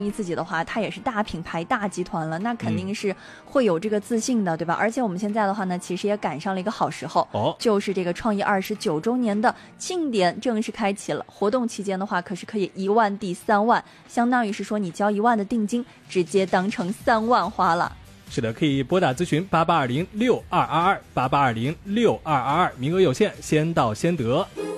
自己的话，它也是大品牌大集团了，那肯定是会有这个自信的，对吧？而且我们现在的话呢，其实也赶上了一个好时候，就是这个创业29周年的庆典正式开启了。活动期间的话，可是可以1万抵3万，相当于是说你交1万的定金，直接当成3万花了。 是的，可以拨打咨询88206222，88206222，名额有限，先到先得。